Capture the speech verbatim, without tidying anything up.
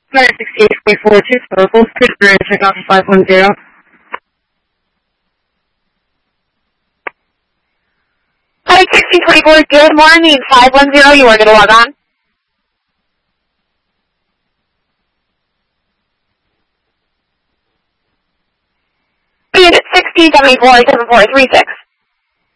nine six eight three four two, Circle, Spirit, check out five one zero. Hi, sixteen twenty-four, good morning, five one zero, you are going to log on. Unit sixteen seventy-four, seven four three six.